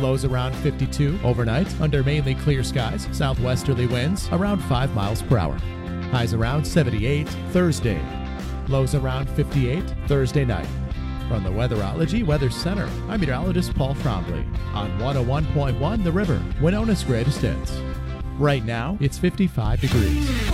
Lows around 52 overnight under mainly clear skies. Southwesterly winds around 5 miles per hour. Highs around 78 Thursday. Lows around 58 Thursday night. From the Weatherology Weather Center, I'm meteorologist Paul Trombley on 101.1 The River, Winona's greatest hits. Right now, it's 55 degrees.